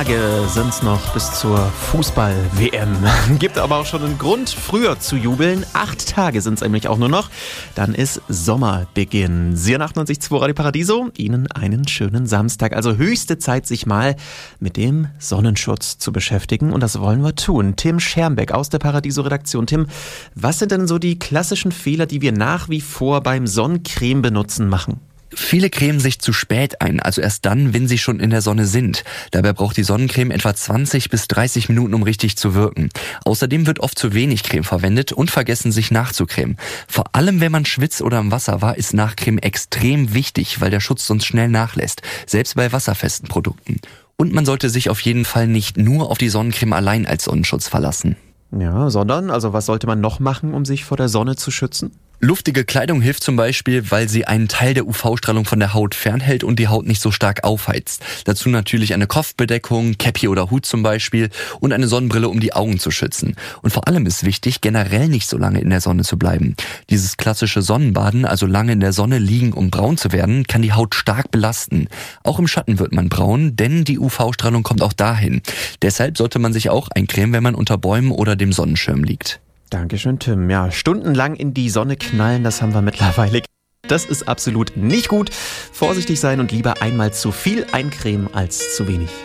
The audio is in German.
Tage sind's noch bis zur Fußball-WM. Gibt aber auch schon einen Grund, früher zu jubeln. 8 Tage sind's nämlich auch nur noch. Dann ist Sommerbeginn. Sie hören 98.2 Radio Paradiso. Ihnen einen schönen Samstag. Also höchste Zeit, sich mal mit dem Sonnenschutz zu beschäftigen. Und das wollen wir tun. Tim Schermbeck aus der Paradiso-Redaktion. Tim, was sind denn so die klassischen Fehler, die wir nach wie vor beim Sonnencreme benutzen machen? Viele cremen sich zu spät ein, also erst dann, wenn sie schon in der Sonne sind. Dabei braucht die Sonnencreme etwa 20 bis 30 Minuten, um richtig zu wirken. Außerdem wird oft zu wenig Creme verwendet und vergessen, sich nachzucremen. Vor allem, wenn man schwitzt oder im Wasser war, ist Nachcreme extrem wichtig, weil der Schutz sonst schnell nachlässt, selbst bei wasserfesten Produkten. Und man sollte sich auf jeden Fall nicht nur auf die Sonnencreme allein als Sonnenschutz verlassen. Ja, sondern, also was sollte man noch machen, um sich vor der Sonne zu schützen? Luftige Kleidung hilft zum Beispiel, weil sie einen Teil der UV-Strahlung von der Haut fernhält und die Haut nicht so stark aufheizt. Dazu natürlich eine Kopfbedeckung, Käppi oder Hut zum Beispiel und eine Sonnenbrille, um die Augen zu schützen. Und vor allem ist wichtig, generell nicht so lange in der Sonne zu bleiben. Dieses klassische Sonnenbaden, also lange in der Sonne liegen, um braun zu werden, kann die Haut stark belasten. Auch im Schatten wird man braun, denn die UV-Strahlung kommt auch dahin. Deshalb sollte man sich auch eincremen, wenn man unter Bäumen oder dem Sonnenschirm liegt. Dankeschön, Tim. Ja, stundenlang in die Sonne knallen, das haben wir mittlerweile. Das ist absolut nicht gut. Vorsichtig sein und lieber einmal zu viel eincremen als zu wenig.